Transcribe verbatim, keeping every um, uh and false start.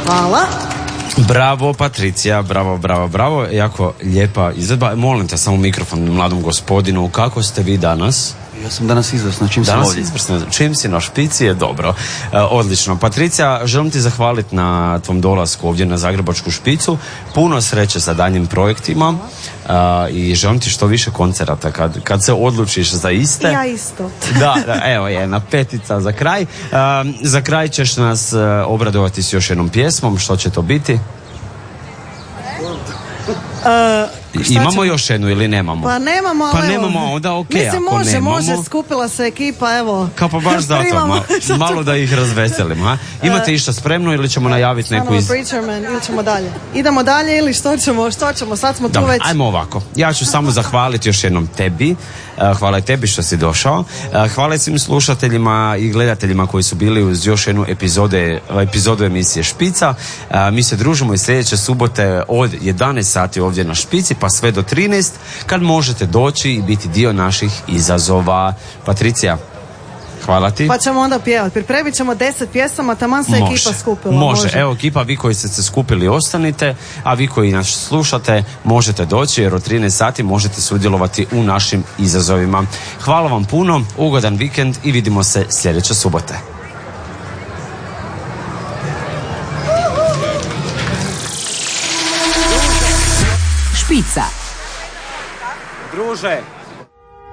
Hvala. Bravo Patricija, bravo, bravo, bravo, jako lijepa izvedba. Molim te samo mikrofon mladom gospodinu, kako ste vi danas? Ja sam danas izvrsno, čim sam ovdje. Izvrsno, čim si na špici je dobro. E, odlično. Patricija, želim ti zahvaliti na tvom dolasku ovdje na Zagrebačku špicu. Puno sreće sa daljnjim projektima e, i želim ti što više koncerata kad, kad se odlučiš za iste. Ja isto. Da, da, evo jedna petica za kraj. E, za kraj ćeš nas e, obradovati s još jednom pjesmom. Što će to biti? Uh, Imamo ćemo? još jednu ili nemamo? Pa nemamo, Pa ali evo, nemamo, onda ok, mislim, ako može, nemamo. može, skupila se ekipa, evo. Kao pa baš zato, Primamo. ma, malo da ih razveselimo. Ha? Imate išta spremno ili ćemo najaviti neku iz... Preacherman, ili ćemo dalje? Idemo dalje ili što ćemo, što ćemo, sad smo tu Dobro, već. ajmo ovako. Ja ću samo zahvaliti još jednom tebi. Hvala i tebi što si došao. Hvala svim slušateljima i gledateljima koji su bili uz još jednu epizode, epizodu emisije Špica. Mi se družimo i sljedeće subote od jedanaest sati ovdje na Špici pa sve do trinaest kad možete doći i biti dio naših izazova. Patricija, hvala ti. Pa ćemo onda pjevati. Pripremit ćemo deset pjesama, taman se Može. ekipa skupila. Može. Može. Evo ekipa, vi koji ste se skupili ostanite, a vi koji nas slušate možete doći jer od trinaest sati možete sudjelovati u našim izazovima. Hvala vam puno, ugodan vikend i vidimo se sljedeće subote. Špica. Druže,